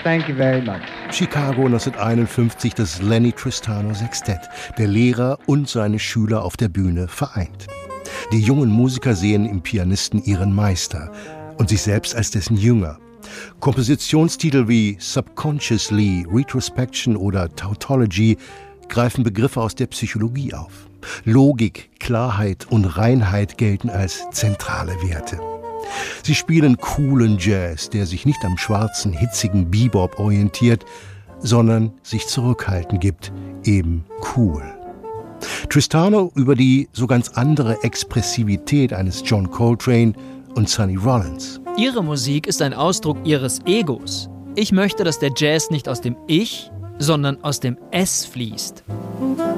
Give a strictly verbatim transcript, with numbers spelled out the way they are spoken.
Thank you very much. Chicago neunzehnhunderteinundfünfzig, das Lenny Tristano Sextett, der Lehrer und seine Schüler auf der Bühne vereint. Die jungen Musiker sehen im Pianisten ihren Meister und sich selbst als dessen Jünger. Kompositionstitel wie Subconsciously, Retrospection oder Tautology greifen Begriffe aus der Psychologie auf. Logik, Klarheit und Reinheit gelten als zentrale Werte. Sie spielen coolen Jazz, der sich nicht am schwarzen, hitzigen Bebop orientiert, sondern sich zurückhalten gibt, eben cool. Tristano über die so ganz andere Expressivität eines John Coltrane und Sonny Rollins. Ihre Musik ist ein Ausdruck ihres Egos. Ich möchte, dass der Jazz nicht aus dem Ich, sondern aus dem Es fließt.